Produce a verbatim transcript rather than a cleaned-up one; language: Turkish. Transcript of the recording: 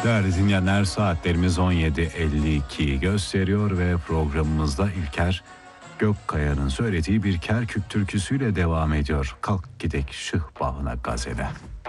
Değerli dinleyenler, saatlerimiz on yedi elli ikiyi gösteriyor ve programımızda İlker Gökkaya'nın söylediği bir Kerkük türküsüyle devam ediyor. Kalk gidek Şıh Bağına Gazele.